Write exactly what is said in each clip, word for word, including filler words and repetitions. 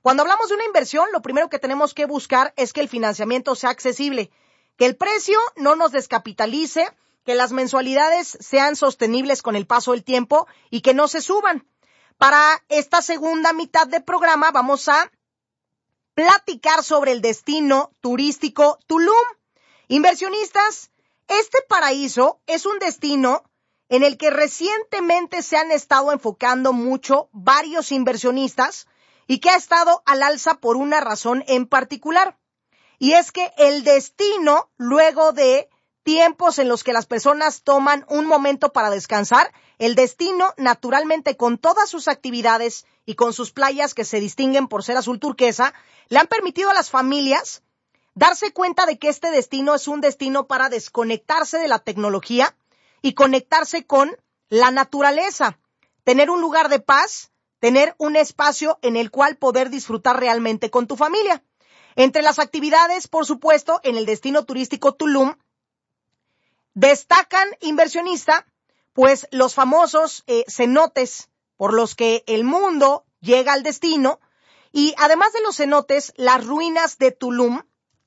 Cuando hablamos de una inversión, lo primero que tenemos que buscar es que el financiamiento sea accesible, que el precio no nos descapitalice, que las mensualidades sean sostenibles con el paso del tiempo y que no se suban. Para esta segunda mitad del programa vamos a platicar sobre el destino turístico Tulum. Inversionistas, este paraíso es un destino en el que recientemente se han estado enfocando mucho varios inversionistas y que ha estado al alza por una razón en particular. Y es que el destino, luego de tiempos en los que las personas toman un momento para descansar, el destino, naturalmente, con todas sus actividades y con sus playas que se distinguen por ser azul turquesa, le han permitido a las familias darse cuenta de que este destino es un destino para desconectarse de la tecnología y conectarse con la naturaleza, tener un lugar de paz, tener un espacio en el cual poder disfrutar realmente con tu familia. Entre las actividades, por supuesto, en el destino turístico Tulum, destacan, inversionista, pues los famosos eh, cenotes por los que el mundo llega al destino, y además de los cenotes, las ruinas de Tulum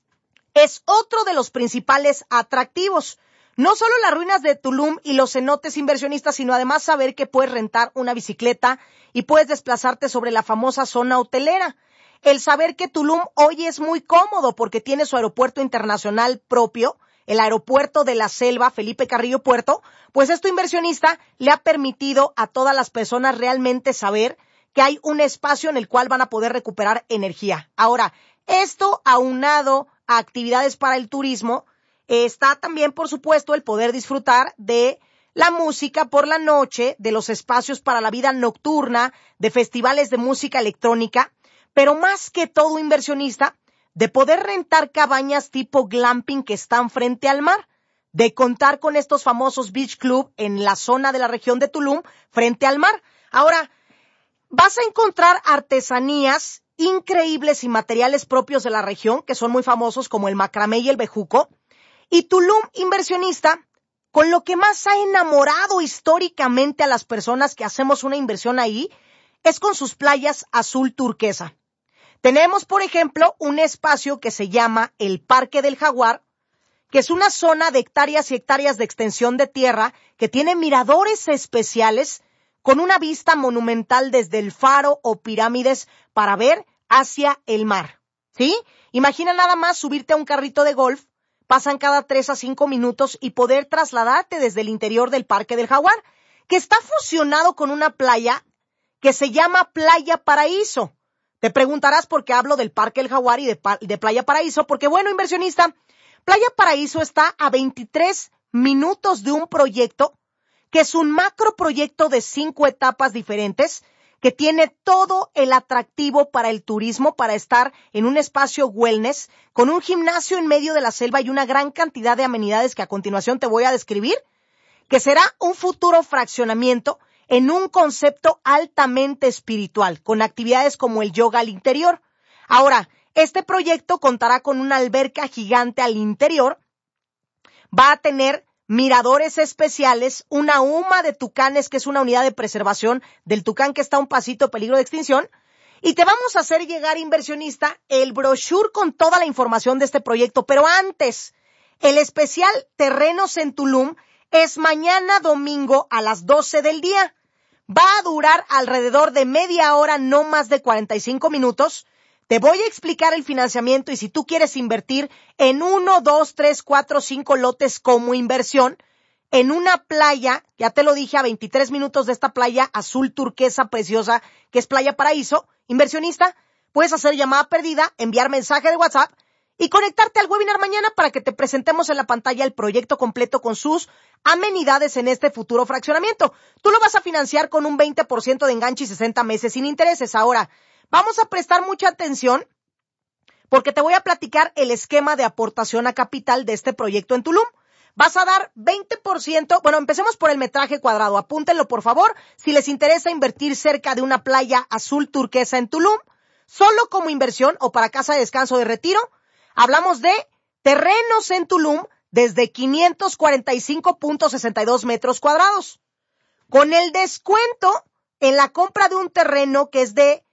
es otro de los principales atractivos. No solo las ruinas de Tulum y los cenotes, inversionistas, sino además saber que puedes rentar una bicicleta y puedes desplazarte sobre la famosa zona hotelera. El saber que Tulum hoy es muy cómodo porque tiene su aeropuerto internacional propio, el aeropuerto de la Selva, Felipe Carrillo Puerto, pues esto, inversionista, le ha permitido a todas las personas realmente saber que hay un espacio en el cual van a poder recuperar energía. Ahora, esto aunado a actividades para el turismo, está también, por supuesto, el poder disfrutar de la música por la noche, de los espacios para la vida nocturna, de festivales de música electrónica, pero más que todo, inversionista, de poder rentar cabañas tipo glamping que están frente al mar, de contar con estos famosos beach club en la zona de la región de Tulum frente al mar. Ahora, vas a encontrar artesanías increíbles y materiales propios de la región, que son muy famosos, como el macramé y el bejuco. Y Tulum, inversionista, con lo que más ha enamorado históricamente a las personas que hacemos una inversión ahí, es con sus playas azul turquesa. Tenemos, por ejemplo, un espacio que se llama el Parque del Jaguar, que es una zona de hectáreas y hectáreas de extensión de tierra que tiene miradores especiales con una vista monumental desde el faro o pirámides para ver hacia el mar, ¿sí? Imagina nada más subirte a un carrito de golf, pasan cada tres a cinco minutos y poder trasladarte desde el interior del Parque del Jaguar, que está fusionado con una playa que se llama Playa Paraíso. Te preguntarás por qué hablo del Parque del Jaguar y de, de Playa Paraíso, porque bueno, inversionista, Playa Paraíso está a veintitrés minutos de un proyecto que es un macro proyecto de cinco etapas diferentes, que tiene todo el atractivo para el turismo, para estar en un espacio wellness, con un gimnasio en medio de la selva y una gran cantidad de amenidades que a continuación te voy a describir, que será un futuro fraccionamiento en un concepto altamente espiritual, con actividades como el yoga al interior. Ahora, este proyecto contará con una alberca gigante al interior, va a tener miradores especiales, una huma de tucanes, que es una unidad de preservación del tucán que está a un pasito de peligro de extinción, y te vamos a hacer llegar, inversionista, el brochure con toda la información de este proyecto. Pero antes, el especial Terrenos en Tulum es mañana domingo a las doce del día. Va a durar alrededor de media hora, no más de cuarenta y cinco minutos. Te voy a explicar el financiamiento y si tú quieres invertir en uno, dos, tres, cuatro, cinco lotes como inversión, en una playa, ya te lo dije, a veintitrés minutos de esta playa azul turquesa preciosa, que es Playa Paraíso, inversionista, puedes hacer llamada perdida, enviar mensaje de WhatsApp y conectarte al webinar mañana para que te presentemos en la pantalla el proyecto completo con sus amenidades en este futuro fraccionamiento. Tú lo vas a financiar con un veinte por ciento de enganche y sesenta meses sin intereses. Ahora, vamos a prestar mucha atención porque te voy a platicar el esquema de aportación a capital de este proyecto en Tulum. Vas a dar veinte por ciento, bueno, empecemos por el metraje cuadrado, apúntenlo por favor, si les interesa invertir cerca de una playa azul turquesa en Tulum, solo como inversión o para casa de descanso de retiro, hablamos de terrenos en Tulum desde quinientos cuarenta y cinco punto sesenta y dos metros cuadrados. Con el descuento en la compra de un terreno que es de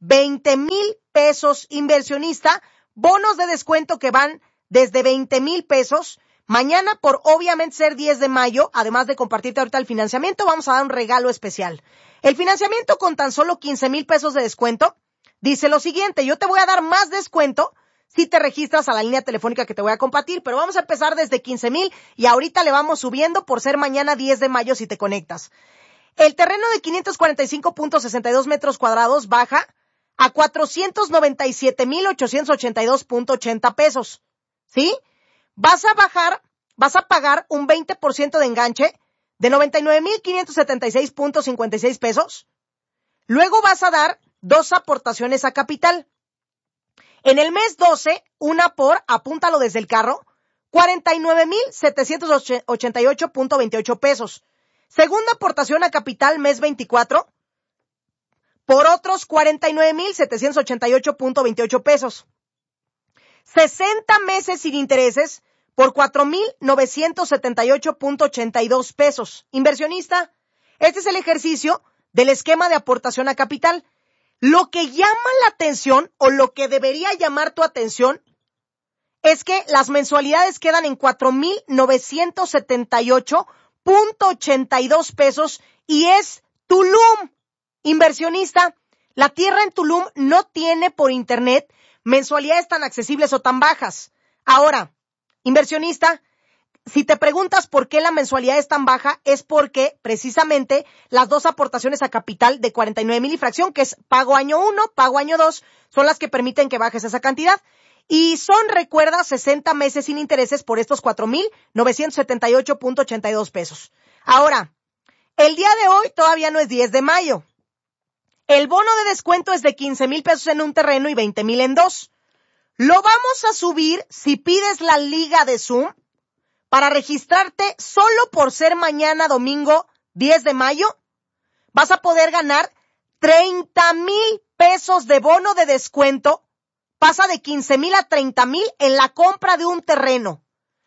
veinte mil pesos, inversionista, bonos de descuento que van desde veinte mil pesos. Mañana, por obviamente ser diez de mayo, además de compartirte ahorita el financiamiento, vamos a dar un regalo especial. El financiamiento con tan solo quince mil pesos de descuento dice lo siguiente: yo te voy a dar más descuento si te registras a la línea telefónica que te voy a compartir, pero vamos a empezar desde quince mil y ahorita le vamos subiendo por ser mañana diez de mayo si te conectas. El terreno de quinientos cuarenta y cinco punto sesenta y dos metros cuadrados baja a cuatrocientos noventa y siete mil ochocientos ochenta y dos punto ochenta pesos, ¿sí? Vas a bajar, vas a pagar un veinte por ciento de enganche de noventa y nueve mil quinientos setenta y seis punto cincuenta y seis pesos. Luego vas a dar dos aportaciones a capital. En el mes doce, una por, apúntalo desde el carro, cuarenta y nueve mil setecientos ochenta y ocho punto veintiocho pesos. Segunda aportación a capital, mes veinticuatro, por otros cuarenta y nueve mil setecientos ochenta y ocho punto veintiocho pesos. sesenta meses sin intereses por cuatro mil novecientos setenta y ocho punto ochenta y dos pesos. Inversionista, este es el ejercicio del esquema de aportación a capital. Lo que llama la atención, o lo que debería llamar tu atención, es que las mensualidades quedan en cuatro mil novecientos setenta y ocho punto ochenta y dos pesos y es Tulum. Inversionista, la tierra en Tulum no tiene por internet mensualidades tan accesibles o tan bajas. Ahora, inversionista, si te preguntas por qué la mensualidad es tan baja, es porque precisamente las dos aportaciones a capital de cuarenta y nueve mil y fracción, que es pago año uno, pago año dos, son las que permiten que bajes esa cantidad. Y son, recuerda, sesenta meses sin intereses por estos cuatro mil novecientos setenta y ocho punto ochenta y dos pesos. Ahora, el día de hoy todavía no es diez de mayo. El bono de descuento es de quince mil pesos en un terreno y veinte mil en dos. Lo vamos a subir si pides la liga de Zoom para registrarte solo por ser mañana domingo diez de mayo. Vas a poder ganar treinta mil pesos de bono de descuento. Pasa de quince mil a treinta mil en la compra de un terreno.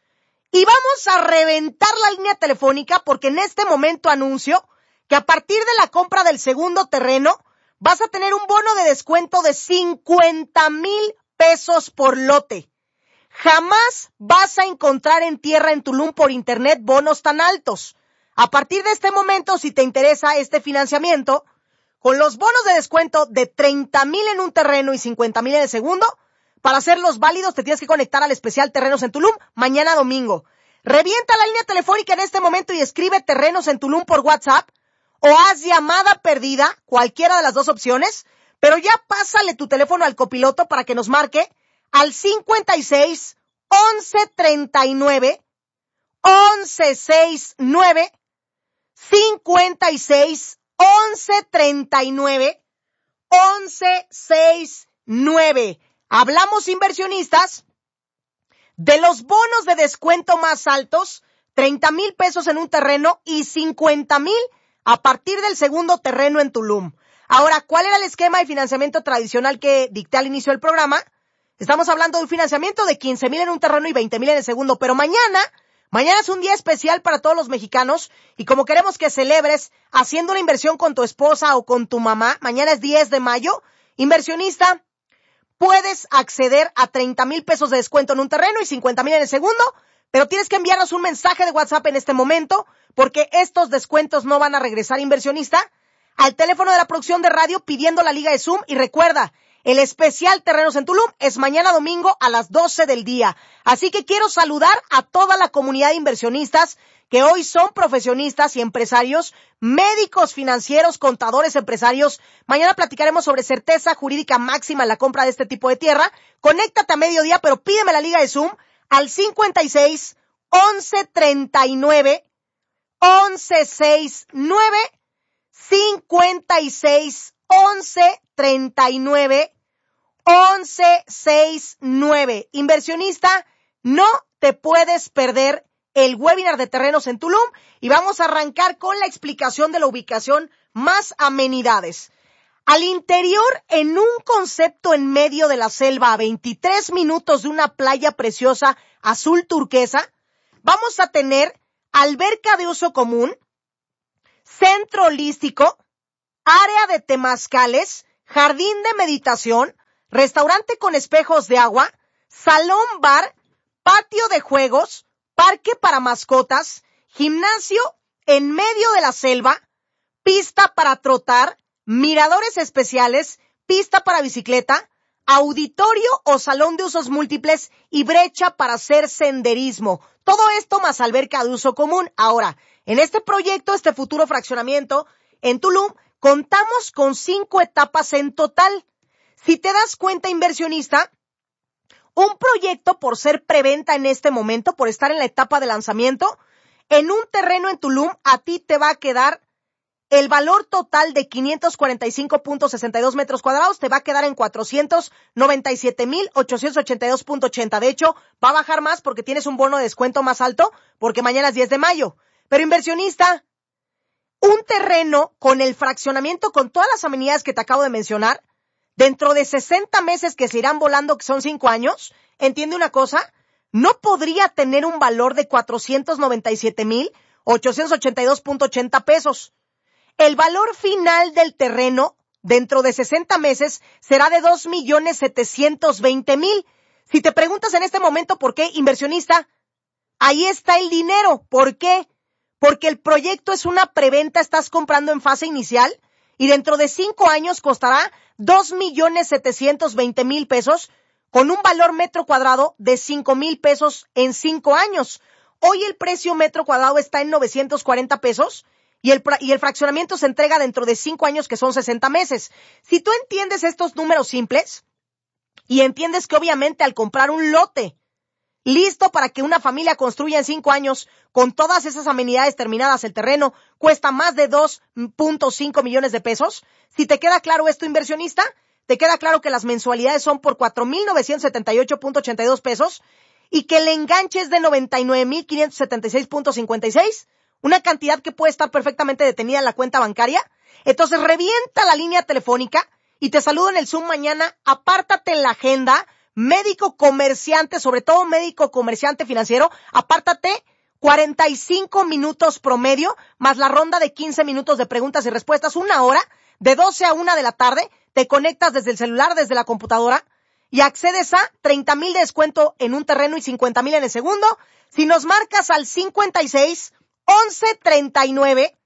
Y vamos a reventar la línea telefónica porque en este momento anuncio que a partir de la compra del segundo terreno vas a tener un bono de descuento de cincuenta mil pesos por lote. Jamás vas a encontrar en tierra en Tulum por internet bonos tan altos. A partir de este momento, si te interesa este financiamiento, con los bonos de descuento de treinta mil en un terreno y cincuenta mil en el segundo, para hacerlos válidos te tienes que conectar al especial Terrenos en Tulum mañana domingo. Revienta la línea telefónica en este momento y escribe Terrenos en Tulum por WhatsApp o haz llamada perdida, cualquiera de las dos opciones, pero ya pásale tu teléfono al copiloto para que nos marque al cincuenta y seis, once treinta y nueve, once sesenta y nueve, cincuenta y seis, once treinta y nueve, once sesenta y nueve. Hablamos, inversionistas, de los bonos de descuento más altos, treinta mil pesos en un terreno y cincuenta mil a partir del segundo terreno en Tulum. Ahora, ¿cuál era el esquema de financiamiento tradicional que dicté al inicio del programa? Estamos hablando de un financiamiento de quince mil en un terreno y veinte mil en el segundo, pero mañana, mañana es un día especial para todos los mexicanos y como queremos que celebres haciendo una inversión con tu esposa o con tu mamá, mañana es diez de mayo, inversionista, puedes acceder a treinta mil pesos de descuento en un terreno y cincuenta mil en el segundo, pero tienes que enviarnos un mensaje de WhatsApp en este momento porque estos descuentos no van a regresar, inversionista, al teléfono de la producción de radio pidiendo la liga de Zoom y recuerda, el especial Terrenos en Tulum es mañana domingo a las doce del día. Así que quiero saludar a toda la comunidad de inversionistas que hoy son profesionistas y empresarios, médicos, financieros, contadores, empresarios. Mañana platicaremos sobre certeza jurídica máxima en la compra de este tipo de tierra. Conéctate a mediodía, pero pídeme la liga de Zoom al cincuenta y seis, once treinta y nueve, once sesenta y nueve, cincuenta y seis, once treinta y nueve, once sesenta y nueve. Inversionista, no te puedes perder el webinar de Terrenos en Tulum y vamos a arrancar con la explicación de la ubicación más amenidades. Al interior, en un concepto en medio de la selva, a veintitrés minutos de una playa preciosa azul turquesa, vamos a tener alberca de uso común, centro holístico, área de temazcales, jardín de meditación, restaurante con espejos de agua, salón bar, patio de juegos, parque para mascotas, gimnasio en medio de la selva, pista para trotar, miradores especiales, pista para bicicleta, auditorio o salón de usos múltiples y brecha para hacer senderismo. Todo esto más alberca de uso común. Ahora, en este proyecto, este futuro fraccionamiento en Tulum, contamos con cinco etapas en total. Si te das cuenta, inversionista, un proyecto por ser preventa en este momento, por estar en la etapa de lanzamiento, en un terreno en Tulum, a ti te va a quedar el valor total de quinientos cuarenta y cinco punto sesenta y dos metros cuadrados, te va a quedar en cuatrocientos noventa y siete mil ochocientos ochenta y dos punto ochenta. De hecho, va a bajar más porque tienes un bono de descuento más alto, porque mañana es diez de mayo. Pero inversionista, un terreno con el fraccionamiento, con todas las amenidades que te acabo de mencionar, dentro de sesenta meses que se irán volando, que son cinco años, entiende una cosa, no podría tener un valor de cuatrocientos noventa y siete mil ochocientos ochenta y dos punto ochenta pesos. El valor final del terreno dentro de sesenta meses será de dos millones setecientos veinte mil. Si te preguntas en este momento por qué, inversionista, ahí está el dinero. ¿Por qué? Porque el proyecto es una preventa, estás comprando en fase inicial y dentro de cinco años costará dos millones setecientos veinte mil pesos con un valor metro cuadrado de cinco mil pesos en cinco años. Hoy el precio metro cuadrado está en novecientos cuarenta pesos. Y el, y el fraccionamiento se entrega dentro de cinco años, que son sesenta meses. Si tú entiendes estos números simples y entiendes que obviamente al comprar un lote listo para que una familia construya en cinco años con todas esas amenidades terminadas, el terreno cuesta más de dos punto cinco millones de pesos. Si te queda claro esto, inversionista, te queda claro que las mensualidades son por cuatro mil novecientos setenta y ocho punto ochenta y dos pesos y que el enganche es de noventa y nueve mil quinientos setenta y seis punto cincuenta y seis. Una cantidad que puede estar perfectamente detenida en la cuenta bancaria. Entonces revienta la línea telefónica y te saludo en el Zoom mañana. Apártate en la agenda, médico comerciante, sobre todo médico comerciante financiero, apártate cuarenta y cinco minutos promedio, más la ronda de quince minutos de preguntas y respuestas, una hora, de doce a una de la tarde, te conectas desde el celular, desde la computadora, y accedes a treinta mil de descuento en un terreno y cincuenta mil en el segundo. Si nos marcas al cincuenta y seis once treinta y nueve,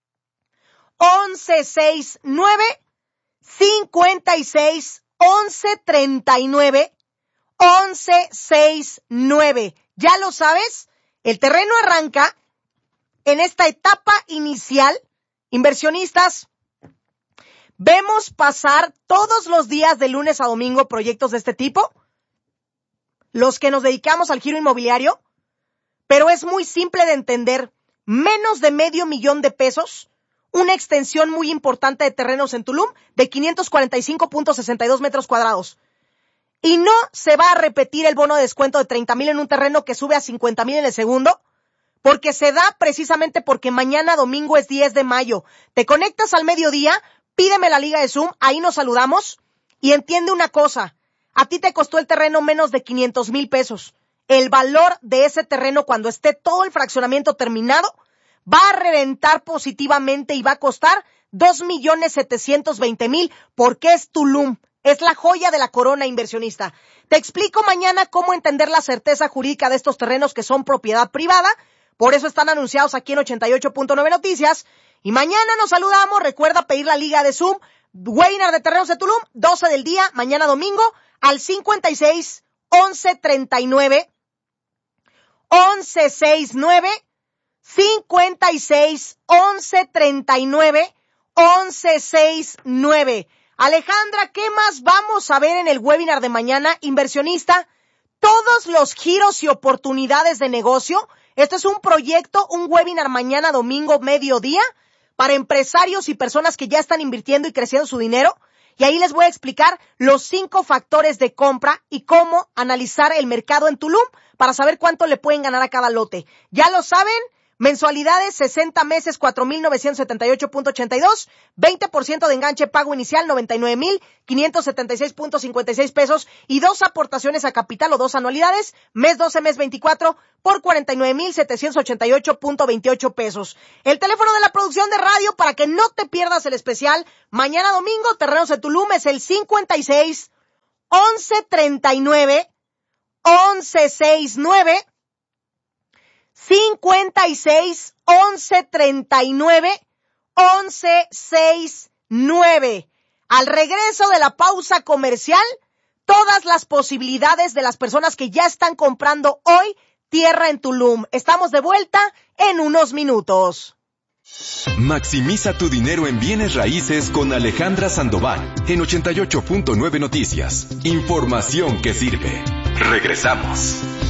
once sesenta y nueve, cincuenta y seis once treinta y nueve, once sesenta y nueve. Ya lo sabes, el terreno arranca en esta etapa inicial. Inversionistas, vemos pasar todos los días de lunes a domingo proyectos de este tipo, los que nos dedicamos al giro inmobiliario, pero es muy simple de entender. Menos de medio millón de pesos, una extensión muy importante de terrenos en Tulum de quinientos cuarenta y cinco punto sesenta y dos metros cuadrados. Y no se va a repetir el bono de descuento de treinta mil en un terreno que sube a cincuenta mil en el segundo, porque se da precisamente porque mañana domingo es diez de mayo. Te conectas al mediodía, pídeme la liga de Zoom, ahí nos saludamos y entiende una cosa, a ti te costó el terreno menos de quinientos mil pesos. El valor de ese terreno cuando esté todo el fraccionamiento terminado va a reventar positivamente y va a costar dos millones setecientos veinte mil porque es Tulum, es la joya de la corona, inversionista. Te explico mañana cómo entender la certeza jurídica de estos terrenos que son propiedad privada, por eso están anunciados aquí en ochenta y ocho punto nueve Noticias y mañana nos saludamos, recuerda pedir la liga de Zoom, webinar de terrenos de Tulum, doce del día, mañana domingo, al cincuenta y seis once treinta y nueve, once sesenta y nueve, cincuenta y seis once treinta y nueve, once sesenta y nueve. Alejandra, ¿qué más vamos a ver en el webinar de mañana, inversionista? Todos los giros y oportunidades de negocio. Este es un proyecto, un webinar mañana domingo mediodía para empresarios y personas que ya están invirtiendo y creciendo su dinero. Y ahí les voy a explicar los cinco factores de compra y cómo analizar el mercado en Tulum para saber cuánto le pueden ganar a cada lote. Ya lo saben, Mensualidades sesenta meses, cuatro mil novecientos setenta y ocho punto ochenta y dos, veinte por ciento de enganche, pago inicial noventa y nueve mil quinientos setenta y seis punto cincuenta y seis pesos y dos aportaciones a capital o dos anualidades, mes doce, mes veinticuatro, por cuarenta y nueve mil setecientos ochenta y ocho punto veintiocho pesos. El teléfono de la producción de radio para que no te pierdas el especial mañana domingo, Terrenos de Tulum, es el cincuenta y seis, once treinta y nueve, once sesenta y nueve, cincuenta y seis, once treinta y nueve, once sesenta y nueve. Al regreso de la pausa comercial, todas las posibilidades de las personas que ya están comprando hoy tierra en Tulum. Estamos de vuelta en unos minutos. Maximiza tu dinero en bienes raíces con Alejandra Sandoval en ochenta y ocho punto nueve Noticias. Información que sirve. Regresamos.